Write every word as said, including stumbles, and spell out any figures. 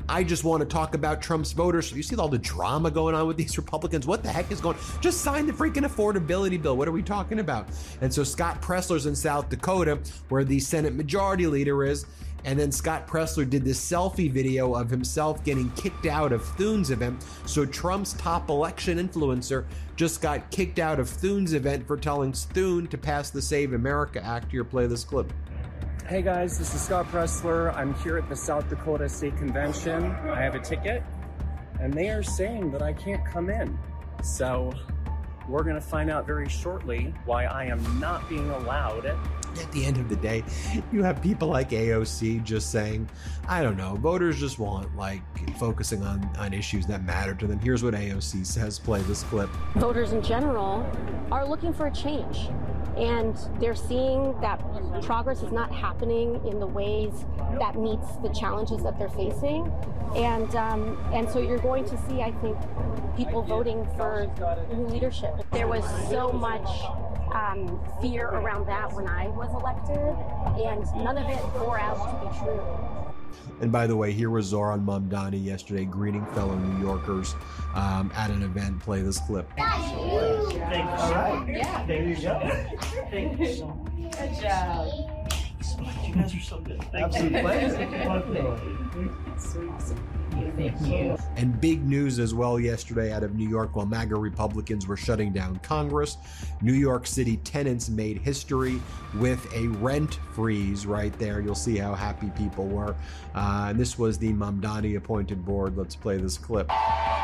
I just want to talk about Trump's voters. So you see all the drama going on with these Republicans. What the heck is going on? Just sign the freaking affordability bill. What are we talking about? And so Scott Presler's in South Dakota, where the Senate Majority Leader is. And then Scott Presler did this selfie video of himself getting kicked out of Thune's event. So Trump's top election influencer just got kicked out of Thune's event for telling Thune to pass the Save America Act. Here, play this clip. Hey guys, this is Scott Presler. I'm here at the South Dakota State Convention. I have a ticket, and they are saying that I can't come in. So we're going to find out very shortly why I am not being allowed. At the end of the day, you have people like A O C just saying, I don't know, voters just want like focusing on, on issues that matter to them. Here's what A O C says. Play this clip. Voters in general are looking for a change, and they're seeing that progress is not happening in the ways that meets the challenges that they're facing. And um, and so you're going to see, I think, people voting for new leadership. There was so much um, fear around that when I was elected, and none of it bore out to be true. And by the way, here was Zohran Mamdani yesterday greeting fellow New Yorkers um, at an event. Play this clip. Thank you. All right. Yeah. There you go. Thank you so much. Good job. You guys are so good. Absolute pleasure. Thank you. And big news as well yesterday out of New York, while MAGA Republicans were shutting down Congress, New York City tenants made history with a rent freeze right there. You'll see how happy people were. Uh, and this was the Mamdani appointed board. Let's play this clip.